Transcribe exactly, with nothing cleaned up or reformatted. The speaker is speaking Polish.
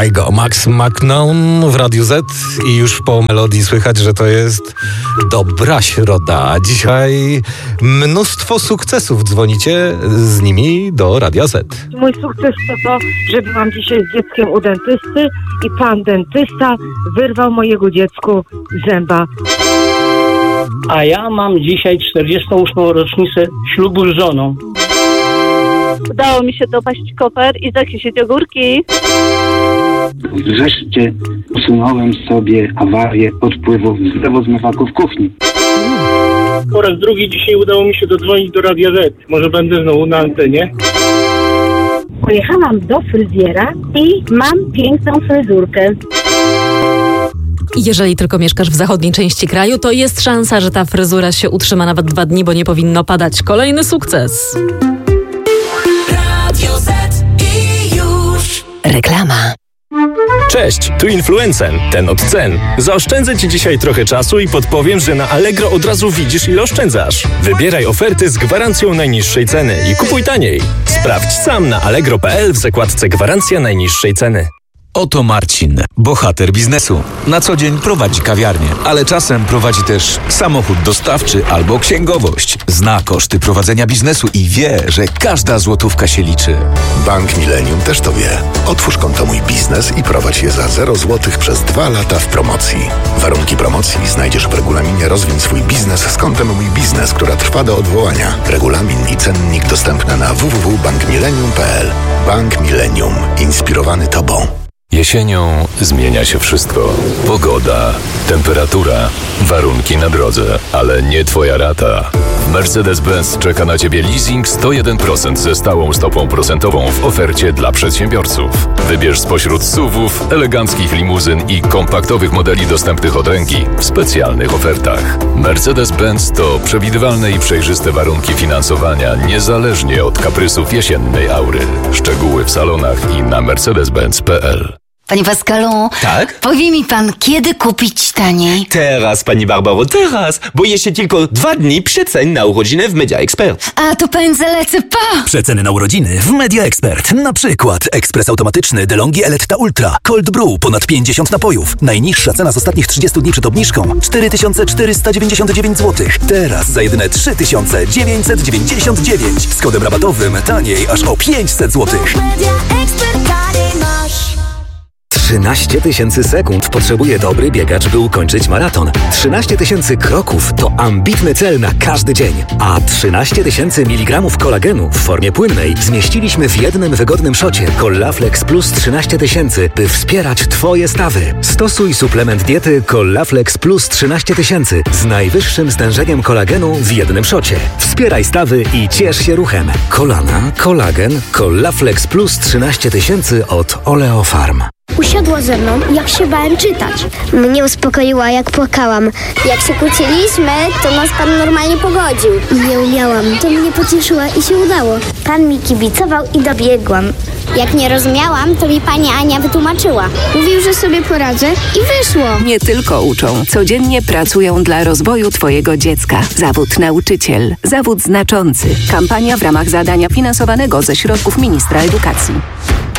I go Max McNown w Radiu Z i już po melodii słychać, że to jest dobra środa. Dzisiaj mnóstwo sukcesów. Dzwonicie z nimi do Radia Z. Mój sukces to to, że byłam dzisiaj z dzieckiem u dentysty i pan dentysta wyrwał mojemu dziecku zęba. A ja mam dzisiaj czterdziestą ósmą rocznicę ślubu z żoną. Udało mi się dopaść koper i zakisić ogórki. Wreszcie usunąłem sobie awarię odpływów z lewozmywaku w kuchni. Po raz drugi dzisiaj udało mi się dodzwonić do Radia Z. Może będę znowu na antenie? Pojechałam do fryzjera i mam piękną fryzurkę. Jeżeli tylko mieszkasz w zachodniej części kraju, to jest szansa, że ta fryzura się utrzyma nawet dwa dni, bo nie powinno padać. Kolejny sukces. Radio Z i już. Reklama. Cześć, tu Influencen, ten od cen. Zaoszczędzę Ci dzisiaj trochę czasu i podpowiem, że na Allegro od razu widzisz, ile oszczędzasz. Wybieraj oferty z gwarancją najniższej ceny i kupuj taniej. Sprawdź sam na allegro kropka p l w zakładce Gwarancja najniższej ceny. Oto Marcin, bohater biznesu. Na co dzień prowadzi kawiarnię, ale czasem prowadzi też samochód dostawczy albo księgowość. Zna koszty prowadzenia biznesu i wie, że każda złotówka się liczy. Bank Millennium też to wie. Otwórz konto Mój Biznes i prowadź je za zero złotych przez dwa lata w promocji. Warunki promocji znajdziesz w regulaminie Rozwiń swój biznes z kontem Mój Biznes, która trwa do odwołania. Regulamin i cennik dostępne na w w w kropka bank millennium kropka p l. Bank Millennium. Inspirowany Tobą. Jesienią zmienia się wszystko. Pogoda, temperatura, warunki na drodze, ale nie Twoja rata. Mercedes-Benz czeka na Ciebie leasing sto jeden procent ze stałą stopą procentową w ofercie dla przedsiębiorców. Wybierz spośród S U V-ów, eleganckich limuzyn i kompaktowych modeli dostępnych od ręki w specjalnych ofertach. Mercedes-Benz to przewidywalne i przejrzyste warunki finansowania niezależnie od kaprysów jesiennej aury. Szczegóły w salonach i na mercedes benz kropka p l. Panie Pascalu, tak? Powie mi pan, kiedy kupić taniej? Teraz, pani Barbaro, teraz, bo jeszcze tylko dwa dni przecen na urodziny w Media Expert. A to pędzę lecę pa! Przeceny na urodziny w Media Expert. Na przykład ekspres automatyczny DeLonghi Eletta Ultra, Cold Brew, ponad pięćdziesiąt napojów. Najniższa cena z ostatnich trzydziestu dni przed obniżką cztery tysiące czterysta dziewięćdziesiąt dziewięć złotych. Teraz za jedyne trzy tysiące dziewięćset dziewięćdziesiąt dziewięć. Z kodem rabatowym taniej aż o pięćset złotych. Media Expert taniej masz. trzynaście tysięcy sekund potrzebuje dobry biegacz, by ukończyć maraton. trzynaście tysięcy kroków to ambitny cel na każdy dzień. A trzynaście tysięcy miligramów kolagenu w formie płynnej zmieściliśmy w jednym wygodnym szocie Collaflex Plus trzynaście tysięcy, by wspierać Twoje stawy. Stosuj suplement diety Collaflex Plus trzynaście tysięcy z najwyższym stężeniem kolagenu w jednym szocie. Wspieraj stawy i ciesz się ruchem. Kolana, kolagen, Collaflex Plus trzynaście tysięcy od Oleofarm. Usiadła ze mną, jak się bałem czytać. Mnie uspokoiła, jak płakałam. Jak się kłóciliśmy, to nas pan normalnie pogodził. Nie umiałam, to mnie pocieszyła i się udało. Pan mi kibicował i dobiegłam. Jak nie rozumiałam, to mi pani Ania wytłumaczyła. Mówił, że sobie poradzę i wyszło. Nie tylko uczą, codziennie pracują dla rozwoju Twojego dziecka. Zawód nauczyciel. Zawód znaczący. Kampania w ramach zadania finansowanego ze środków ministra edukacji.